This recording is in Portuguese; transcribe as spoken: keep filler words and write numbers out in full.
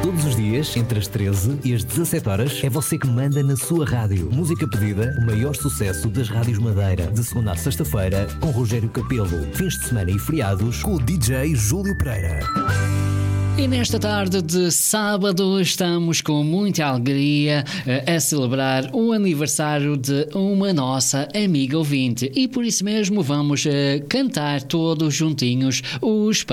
Todos os dias, entre as treze e as dezassete horas, é você que manda na sua rádio. Música pedida, o maior sucesso das rádios Madeira. De segunda a sexta-feira, com Rogério Capelo. Fins de semana e feriados, com o D J Júlio Pereira. E nesta tarde de sábado estamos com muita alegria a, a celebrar o aniversário de uma nossa amiga ouvinte. E por isso mesmo vamos a cantar todos juntinhos os